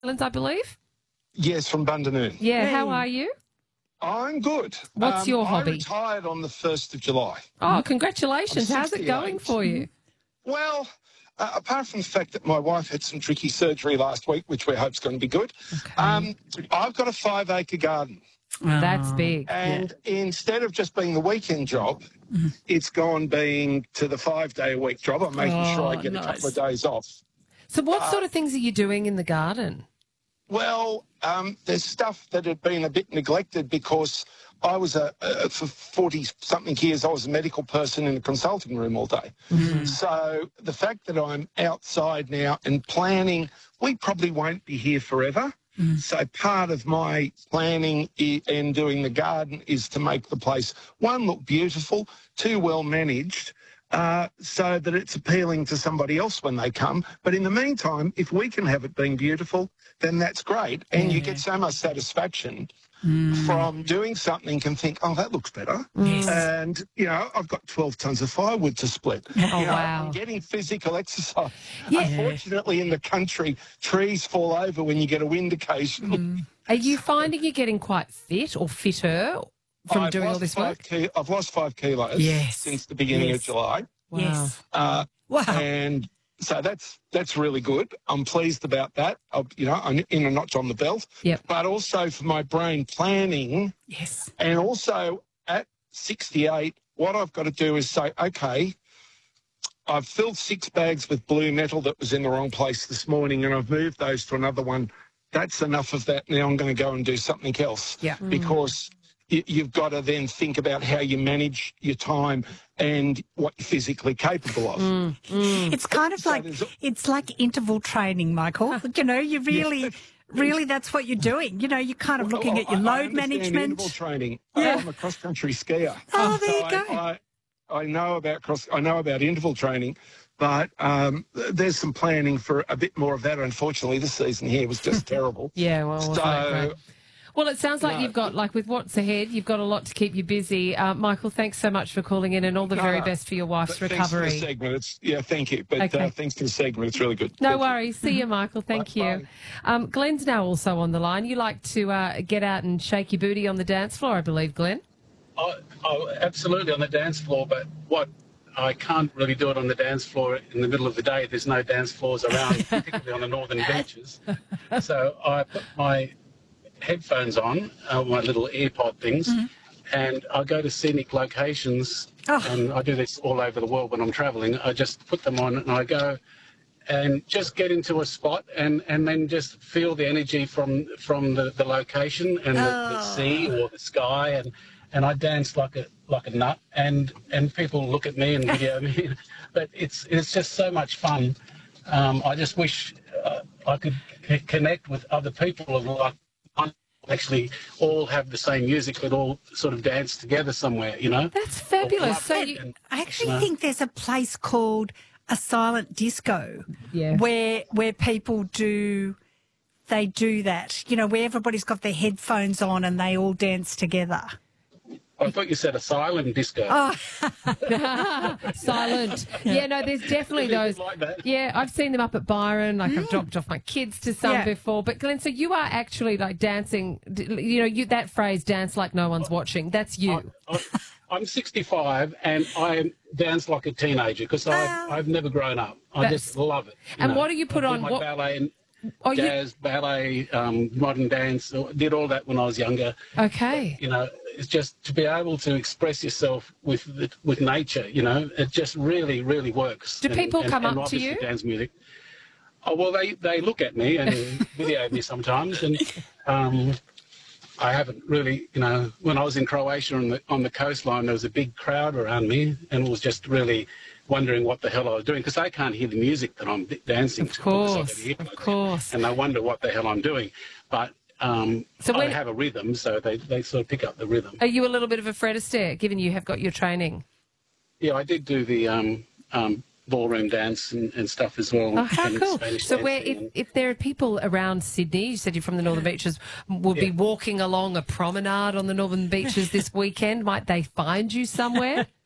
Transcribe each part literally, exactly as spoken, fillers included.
Islands, I believe. Yes, from Bundanoon. Yeah, Hey. how are you? I'm good. What's your hobby? I retired on the first of July. Oh, congratulations. I'm How's it going sixty-eight. for you? Well, uh, apart from the fact that my wife had some tricky surgery last week, which we hope is going to be good, Okay. um, I've got a five-acre garden. That's big. And instead of just being the weekend job, it's gone being to the five-day-a-week job. I'm making sure I Oh, get nice. a couple of days off. So what Uh, sort of things are you doing in the garden? Well, um, there's stuff that had been a bit neglected because I was a, a for forty-something years, I was a medical person in a consulting room all day. Mm-hmm. So the fact that I'm outside now and planning, we probably won't be here forever. Mm-hmm. So part of my planning i- and doing the garden is to make the place, one, look beautiful, two, well managed, uh, so that it's appealing to somebody else when they come. But in the meantime, if we can have it being beautiful, then that's great. And you get so much satisfaction from doing something and think, oh, that looks better. Yes. And, you know, I've got twelve tonnes of firewood to split. Oh, You know, wow. I'm getting physical exercise. Yeah. Unfortunately, in the country, trees fall over when you get a wind occasionally. Are you finding you're getting quite fit or fitter from I've doing all lost this five work? ki- I've lost five kilos Yes. since the beginning Yes. of July. Yes. Uh, Wow. And so that's that's really good. I'm pleased about that. I've, you know, I'm in a notch on the belt. Yep. But also for my brain planning, Yes. and also at sixty-eight, what I've got to do is say, okay, I've filled six bags with blue metal that was in the wrong place this morning, and I've moved those to another one. That's enough of that. Now I'm going to go and do something else. Yeah. Because y- you've got to then think about how you manage your time and what you're physically capable of. It's kind of So like there's a- it's like interval training, Michael. You know, you really, really, that's what you're doing. You know, you're kind of looking Well, at your I- I load understand management. Interval training. Yeah. I'm a cross-country skier. Oh, there So you go. I, I, I know about cross. I know about interval training, but um, th- there's some planning for a bit more of that. Unfortunately, this season here was just terrible. Yeah, well, wasn't that So great? Well, it sounds like No. you've got, like with what's ahead, you've got a lot to keep you busy. Uh, Michael, thanks so much for calling in and all the very No, best for your wife's but Thanks for recovery. the segment. It's, yeah, thank you. But Okay. uh, thanks for the segment. It's really good. No Thank you. worries. See you, Michael. Thank Bye- you. bye. Um, Glenn's now also on the line. You like to uh, get out and shake your booty on the dance floor, I believe, Glenn. Oh, oh, absolutely on the dance floor, but what I can't really do it on the dance floor in the middle of the day. There's no dance floors around, particularly on the northern beaches. So I put my headphones on, uh, my little AirPod things, and I go to scenic locations, Oh. and I do this all over the world when I'm travelling. I just put them on and I go and just get into a spot and, and then just feel the energy from from the, the location and the, the sea or the sky, and, and I dance like a like a nut, and, and people look at me and video me, but it's it's just so much fun. Um, I just wish uh, I could c- connect with other people of like actually all have the same music, but all sort of dance together somewhere, you know. That's fabulous. So you, And- I actually No. think there's a place called a silent disco Yeah. where where people do they do that. You know, where everybody's got their headphones on and they all dance together. I thought you said asylum disco. Oh, silent. Yeah, no, there's definitely those. like that. Yeah, I've seen them up at Byron. Like I've dropped off my kids to some Yeah. before. But Glenn, so you are actually like dancing. d- You know, you that phrase "dance like no one's watching." That's you. I, I'm sixty-five and I dance like a teenager because Wow. I've, I've never grown up. I That's- just love it. you And know. what do you put I did on? My What- ballet and Oh, you jazz, ballet, um, modern dance. Did all that when I was younger. okay? You know, it's just to be able to express yourself with the, with nature. You know, it just really, really works. Do people come and up to obviously you? Dance music. Oh well, they they look at me and video me sometimes, and um, I haven't really, you know, when I was in Croatia on the on the coastline, there was a big crowd around me, and it was just really wondering what the hell I was doing because they can't hear the music that I'm d- dancing Of to. because I've got course, earplugs of course. And they wonder what the hell I'm doing, but. Um, So I when- have a rhythm, so they, they sort of pick up the rhythm. Are you a little bit of a Fred Astaire, given you have got your training? Yeah, I did do the um, um, ballroom dance and, and stuff as well. Oh, how and cool! Spanish So, where dancing if, and- if there are people around Sydney, you said you're from the Northern Beaches, will be Yeah. walking along a promenade on the Northern Beaches this weekend, might they find you somewhere?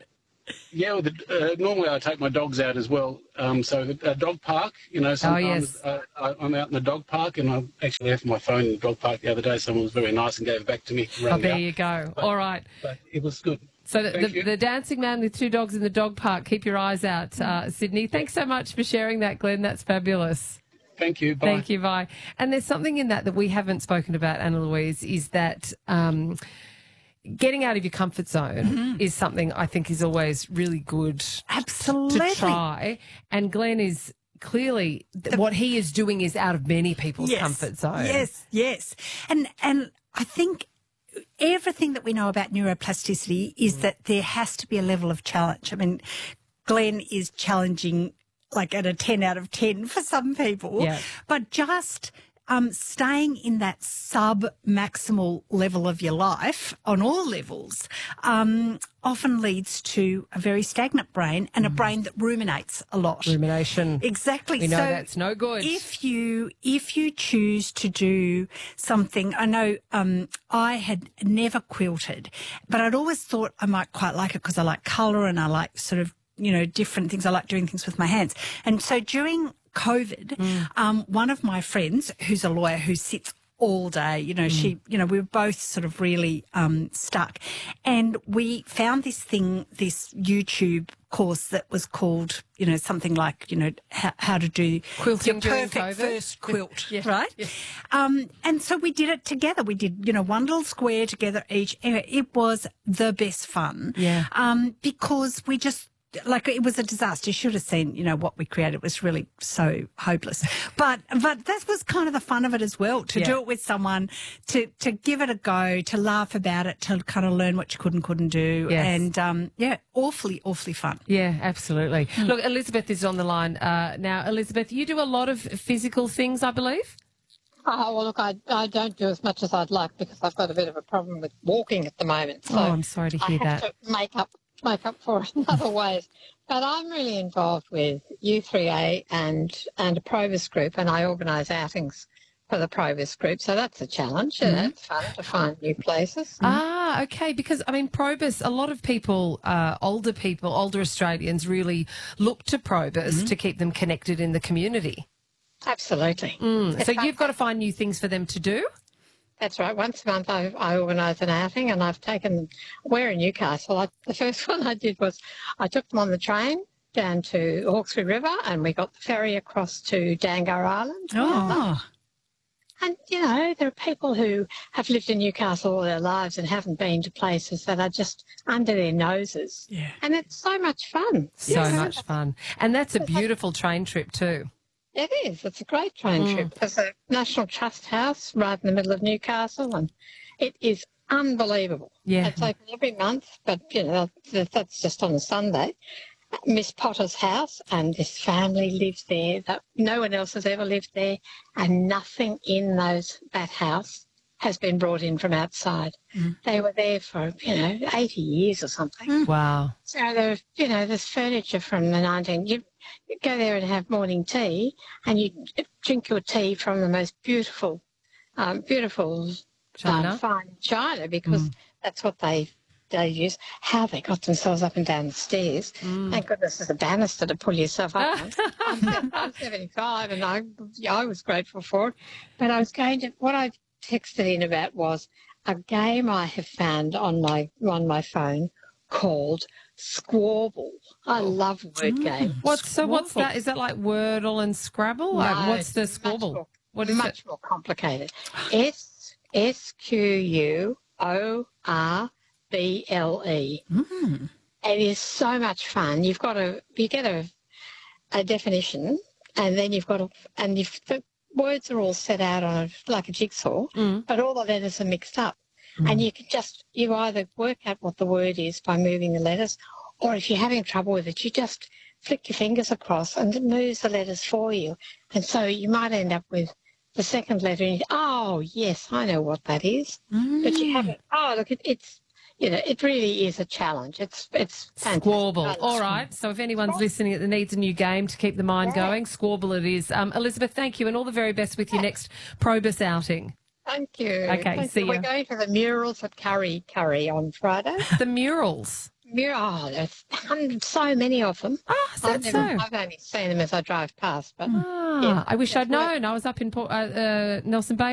Yeah, well, the, uh, normally I take my dogs out as well. Um, so the uh, dog park, you know, sometimes yes. uh, I, I'm out in the dog park, and I actually left my phone in the dog park the other day. Someone was very nice and gave it back to me. Oh, rang me there up. you go. But- All right. But it was good. So the, Thank the, you. the dancing man with two dogs in the dog park. Keep your eyes out, uh, Sydney. Thanks so much for sharing that, Glenn. That's fabulous. Thank you. Bye. Thank you. Bye. And there's something in that that we haven't spoken about, Anna Louise, is that um, getting out of your comfort zone Mm-hmm. is something I think is always really good Absolutely. to try. And Glenn is clearly, th- what he is doing is out of many people's Yes. comfort zone. Yes, yes. And and I think everything that we know about neuroplasticity is that there has to be a level of challenge. I mean, Glenn is challenging like at a ten out of ten for some people, Yeah. but just um, staying in that sub-maximal level of your life on all levels um, often leads to a very stagnant brain and a brain that ruminates a lot. Rumination. Exactly. We know so that's no good. If you if you choose to do something, I know um, I had never quilted, but I'd always thought I might quite like it because I like colour and I like sort of, you know, different things. I like doing things with my hands. And so during COVID, Mm. um, one of my friends, who's a lawyer who sits all day, you know, Mm. she, you know, we were both sort of really um, stuck. And we found this thing, this YouTube course that was called, you know, something like, you know, how, how to do Quilting your during perfect COVID. first quilt, Yeah. right? Yeah. Um, and so we did it together. We did, you know, one little square together each. Anyway, it was the best fun. Yeah. Um, because we just, like, it was a disaster. You should have seen, you know, what we created. It was really so hopeless. But but that was kind of the fun of it as well, to Yeah. do it with someone, to to give it a go, to laugh about it, to kind of learn what you could and couldn't do. Yes. And, um, yeah, awfully, awfully fun. Yeah, absolutely. Hmm. Look, Elizabeth is on the line uh, now. Elizabeth, you do a lot of physical things, I believe? Oh, well, look, I, I don't do as much as I'd like because I've got a bit of a problem with walking at the moment. So Oh, I'm sorry to hear I have that. to make up, make up for it in other ways. But I'm really involved with U three A and, and a Provis group, and I organise outings for the Provis group. So that's a challenge. Mm-hmm. And it's fun to find new places. Ah, okay. Because, I mean, Probus, a lot of people, uh, older people, older Australians really look to Probus Mm-hmm. to keep them connected in the community. Absolutely. So you've got to find new things for them to do? That's right. Once a month, I, I organise an outing, and I've taken them. We're in Newcastle. I, the first one I did was I took them on the train down to Hawkesbury River, and we got the ferry across to Dangar Island. Oh, And, you know, there are people who have lived in Newcastle all their lives and haven't been to places that are just under their noses. yeah. And it's so much fun. So You know, much fun. And that's a beautiful train trip too. It is. It's a great train Mm. trip. There's a National Trust house right in the middle of Newcastle, and it is unbelievable. Yeah. It's open every month, but, you know, that, that's just on a Sunday. Miss Potter's house, and this family lives there. That no one else has ever lived there, and nothing in those that house has been brought in from outside. They were there for, you know, eighty years or something. Wow. So there, you know, there's furniture from the nineteen. You, you go there and have morning tea, and you drink your tea from the most beautiful, um, beautiful China. um, fine china, because that's what they they use. How they got themselves up and down the stairs. Thank goodness there's a banister to pull yourself up on. I'm, se- I'm seventy-five, and I yeah, I was grateful for it. But I was going to what I texted in about was a game I have found on my on my phone called Squabble. I love word games. What's so? What's Scrabble. that? Is that like Wordle and Scrabble? Like, No, what's the it's much Squabble? more- What is much it? more complicated. S S Q U O R B L E. Mm. It is so much fun. You've got to you get a a definition, and then you've got to and you've the words are all set out on a, like a jigsaw, Mm. but all the letters are mixed up, and you can just you either work out what the word is by moving the letters, or if you're having trouble with it, you just flick your fingers across and it moves the letters for you, and so you might end up with the second letter, and you, oh yes, I know what that is, but you haven't. Oh look, it, it's you know, it really is a challenge. It's it's fantastic. Squabble. I love All it. right. So if anyone's listening that needs a new game to keep the mind Yeah. going, Squabble it is. Um, Elizabeth, thank you, and all the very best with your next Probus outing. Thank you. Okay, Thank see you. ya. We're going to the murals at Curry Curry on Friday. The murals. Yeah, oh, there's hundreds, so many of them. Ah, is that I've, never, so? I've only seen them as I drive past, but Ah, yeah, I wish it's I'd worth- known. I was up in Port, uh, uh, Nelson Bay